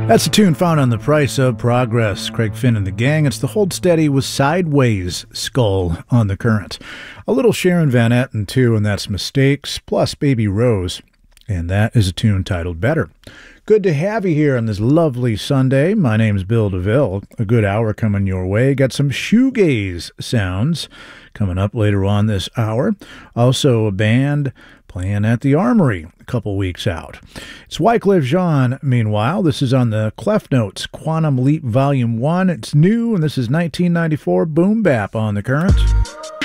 That's a tune found on The Price of Progress. Craig Finn and the gang. It's the Hold Steady with Sideways Skull on the Current. A little Sharon Van Etten too, and that's Mistakes, plus Baby Rose. And that is a tune titled Better. Good to have you here on this lovely Sunday. My name's Bill DeVille. A good hour coming your way. Got some shoegaze sounds coming up later on this hour. Also a band playing at the Armory a couple weeks out. It's Wyclef Jean, meanwhile. This is on the Clef Notes Quantum Leap Volume 1. It's new, and this is 1994 Boom Bap on the Current.